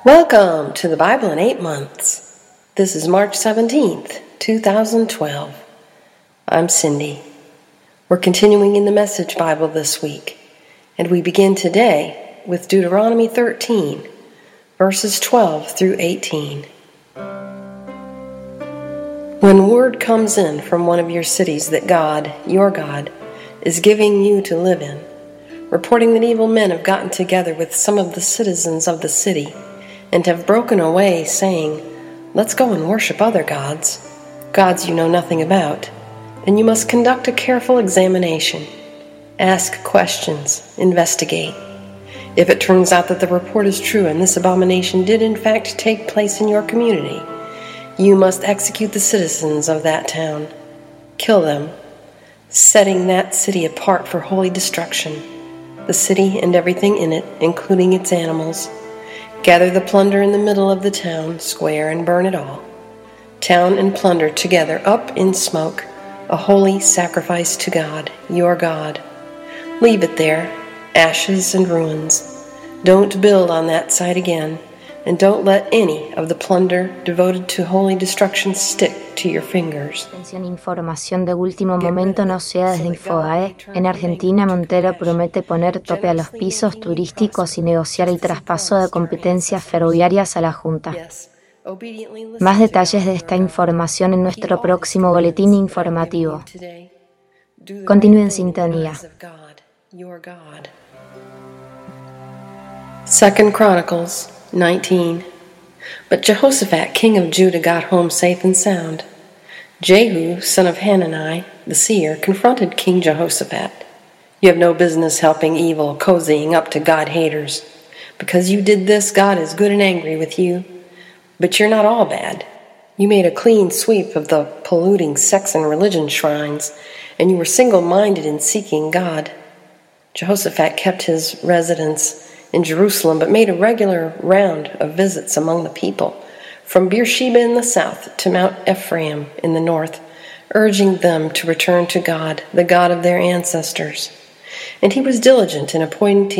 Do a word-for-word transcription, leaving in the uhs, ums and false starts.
Welcome to the Bible in eight months. This is March seventeenth, twenty twelve. I'm Cindy. We're continuing in the Message Bible this week, and we begin today with Deuteronomy thirteen, verses twelve through eighteen. When word comes in from one of your cities that God, your God, is giving you to live in, reporting that evil men have gotten together with some of the citizens of the city and have broken away, saying, "Let's go and worship other gods, gods you know nothing about," then you must conduct a careful examination. Ask questions, investigate. If it turns out that the report is true and this abomination did in fact take place in your community, you must execute the citizens of that town. Kill them, setting that city apart for holy destruction, the city and everything in it, including its animals. Gather the plunder in the middle of the town square and burn it all. Town and plunder together up in smoke, a holy sacrifice to God, your God. Leave it there, ashes and ruins. Don't build on that site again, and don't let any of the plunder devoted to holy destruction stick to your fingers. Atención, información de último momento no sea desde Infobae. En Argentina, Montero promete poner tope a los pisos turísticos y negociar el traspaso de competencias ferroviarias a la Junta. Más detalles de esta información en nuestro próximo boletín informativo. Continúe en sintonía. Second Chronicles nineteen. But Jehoshaphat, king of Judah, got home safe and sound. Jehu, son of Hanani, the seer, confronted King Jehoshaphat. "You have no business helping evil, cozying up to God-haters. Because you did this, God is good and angry with you. But you're not all bad. You made a clean sweep of the polluting sex and religion shrines, and you were single-minded in seeking God." Jehoshaphat kept his residence in Jerusalem, but made a regular round of visits among the people, from Beersheba in the south to Mount Ephraim in the north, urging them to return to God, the God of their ancestors. And he was diligent in appointing